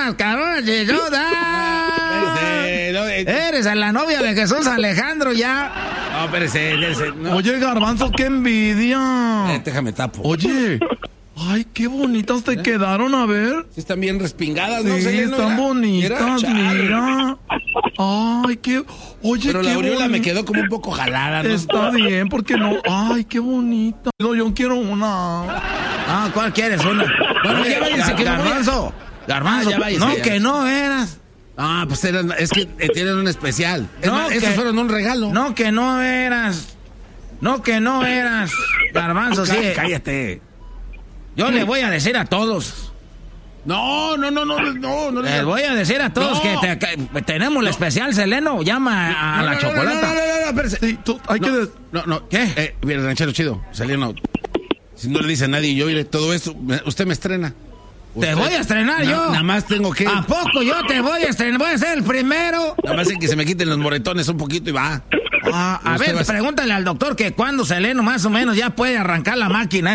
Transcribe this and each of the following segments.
unas cabronas chichotas. Eres la novia de Jesús Alejandro ya. No, espérese. No. Oye, Garbanzo, qué envidia. Déjame tapo. Oye, ay, qué bonitas te quedaron, a ver. Sí, están bien respingadas, ¿no? Sí, están bonitas, mira. Ay, qué... Oye, pero qué la aureola bonita. me quedó como un poco jalada, ¿no? Está bien, porque no... Ay, qué bonita. No, yo quiero una. Ah, ¿cuál quieres? Una. Bueno, ya váyanse, que Garbanzo. Garbanzo. ya váyanse, no, ya. que no eras. Ah, pues es que tienen un especial. No, Esos fueron un regalo. No, que no eras. No, que no eras. Garbanzo, sí. Cállate. Yo le voy a decir a todos. No. Les voy a decir a todos que tenemos el especial Seleno. Llama a la chocolata. No, espérese. Sí, tú, hay que... No. ¿Qué? Mira, ranchero chido. Seleno. Si no le dice a nadie, yo iré todo esto. Usted me estrena. Te voy a estrenar yo. Nada más tengo que... ¿A poco yo te voy a estrenar? Voy a ser el primero. Nada más en que se me quiten los moretones un poquito y va. A ver, pregúntale al doctor que cuando Seleno más o menos ya puede arrancar la máquina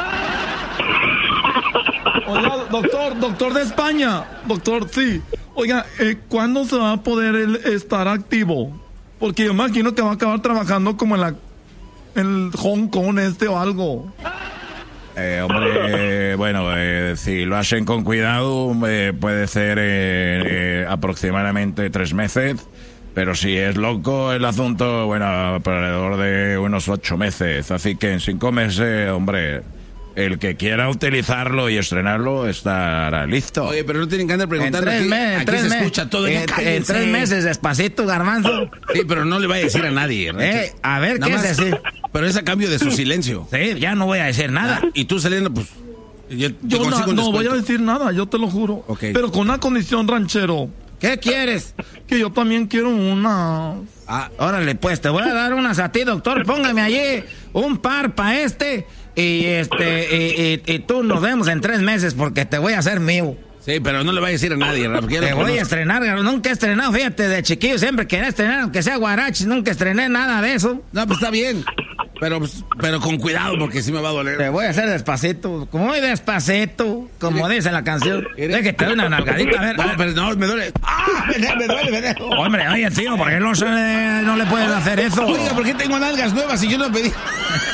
Oiga, doctor de España. Doctor, sí. Oiga, ¿cuándo se va a poder estar activo? Porque yo imagino que va a acabar trabajando como en el Hong Kong o algo. Hombre, bueno, si lo hacen con cuidado, puede ser aproximadamente 3 meses. Pero si es loco el asunto, bueno, alrededor de unos 8 meses. Así que en 5 meses, hombre, el que quiera utilizarlo y estrenarlo estará listo. Oye, pero no tienen que andar preguntando. Aquí se escucha todo. En 3 meses, despacito, Garbanzo. Sí, pero no le vaya a decir a nadie. A ver, ¿qué es decir? Pero es a cambio de su silencio. Sí, ya no voy a decir nada. Y tú, Seleno, pues... Yo no voy a decir nada, yo te lo juro. Okay. Pero con una condición, ranchero. ¿Qué quieres? Que yo también quiero una. Órale, pues, te voy a dar unas a ti, doctor. Póngame allí un par para y tú nos vemos en 3 meses porque te voy a hacer mío. Sí, pero no le vaya a decir a nadie, ¿verdad? Te voy a estrenar, nunca he estrenado, fíjate, de chiquillo siempre quería estrenar, aunque sea guarachi, nunca estrené nada de eso. No, pues está bien, pero con cuidado porque sí me va a doler. Te voy a hacer despacito, muy despacito, como dice la canción. Deja que te doy una nalgadita, a ver. No, pero no, me duele. Me duele. Hombre, oye, tío, ¿por qué no le puedes hacer eso? Oiga, ¿por qué tengo nalgas nuevas y yo no pedí?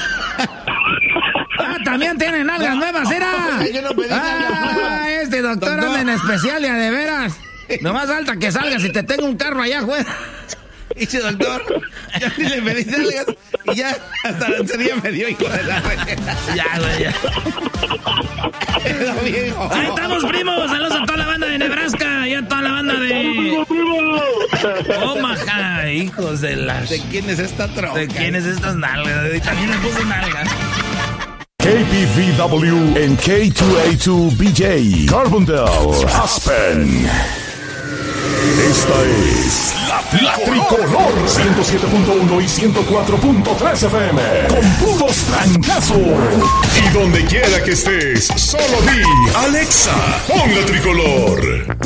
También tienen nalgas nuevas, ¿era? Yo no pedí nalgas nuevas. Este doctor anda en especial y a de veras. No más falta que salgas y te tengo un carro allá afuera. Dice doctor, yo ni le pedí nalgas y ya hasta la lancería me dio, hijo de la Ya, güey, ya. Ahí estamos, primos. Saludos a toda la banda de Nebraska y a toda la banda de Omaha, hijos de las... ¿De quién es esta troca? ¿De quién es estas nalgas? Y también le puse nalgas. KPVW en K2A2BJ, Carbondale, Aspen. Esta es la Tricolor 107.1 y 104.3 FM con puros trancazos. Y donde quiera que estés, solo di Alexa, pon la Tricolor.